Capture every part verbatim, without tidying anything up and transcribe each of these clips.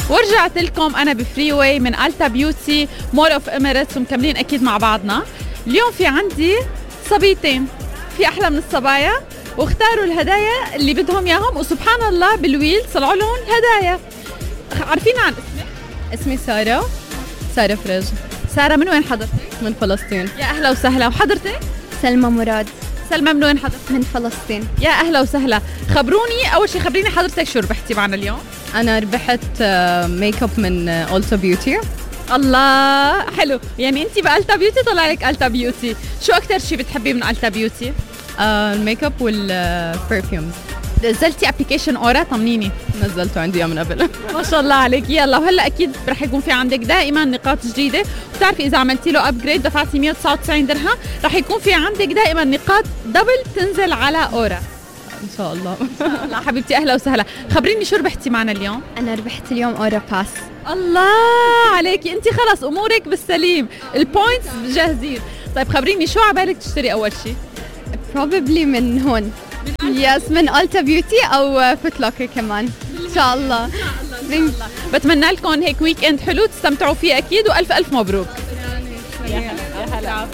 ورجعت لكم أنا بفري واي من ألتا بيوتي مول أوف إميريتس ومكملين أكيد مع بعضنا. اليوم في عندي صبيتين في أحلى من الصبايا واختاروا الهدايا اللي بدهم ياهم، وسبحان الله بالويل طلعوا لهم الهدايا. عارفين عن اسمك؟ اسمي سارة سارة فرج. سارة من وين حضرتك؟ من فلسطين. يا أهلا وسهلا. وحضرتك؟ سلمى مراد. سلمى من وين حضرتك؟ من فلسطين. يا أهلا وسهلا. خبروني أول شيء، خبريني حضرتك شو ربحتي معنا اليوم؟ أنا ربحت ميك اب من ألتا بيوتي. الله حلو، يعني أنت بألتا بيوتي طلع لك ألتا بيوتي. شو أكتر شيء بتحبيه من ألتا بيوتي؟ آه الميك اب والبرفيومز. نزلتي ابلكيشن اورا؟ طمنيني. نزلته عندي من قبل. ما شاء الله عليك. يلا وهلا اكيد رح يكون في عندك دائما نقاط جديده، وبتعرفي اذا عملتي له ابجريد دفعتي مية وتسعة وتسعين درهم رح يكون في عندك دائما نقاط دبل تنزل على اورا ان شاء الله. الله حبيبتي اهلا وسهلا. خبريني شو ربحتي معنا اليوم؟ انا ربحت اليوم اورا باس. الله عليكي، انت خلص امورك بالسليم، البوينتس جاهزين. طيب خبريني شو عبالك تشتري اول شيء؟ probably من هون. يس من ألتا بيوتي او فوت لوكر كمان ان شاء الله. بتمنى لكم هيك ويك اند حلو تستمتعوا فيه اكيد، والف الف مبروك. يا هلا.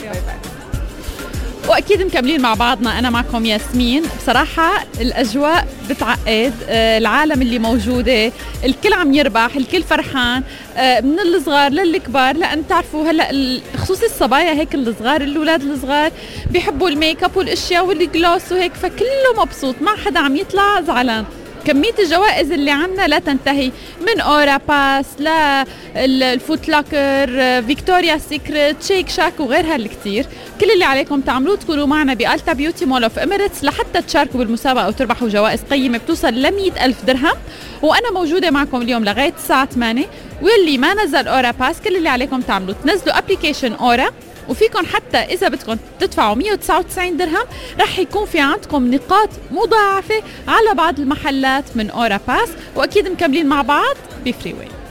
واكيد مكملين مع بعضنا. انا معكم ياسمين. بصراحه الاجواء بتعقد، العالم اللي موجوده الكل عم يربح، الكل فرحان من الصغار للكبار، لان تعرفوا هلا خصوصي الصبايا هيك الصغار الاولاد الصغار بيحبوا الميك اب والاشياء والجلوس وهيك، فكله مبسوط، ما حدا عم يطلع زعلان. كمية الجوائز اللي عنا لا تنتهي، من اورا باس للفوت لوكر، فيكتوريا سيكريت، شيك شاك وغيرها الكثير. كل اللي عليكم تعملوه تكونوا معنا بألتا بيوتي مول اوف إميريتس لحتى تشاركوا بالمسابقة وتربحوا جوائز قيمة بتوصل ل مية ألف درهم. وانا موجودة معكم اليوم لغاية الساعة ثمانية. واللي ما نزل اورا باس كل اللي عليكم تعملوه تنزلوا ابليكيشن اورا، وفيكم حتى إذا بدكم تدفعوا مية وتسعة وتسعين درهم رح يكون في عندكم نقاط مضاعفة على بعض المحلات من اورا باس. وأكيد مكملين مع بعض بفري واي.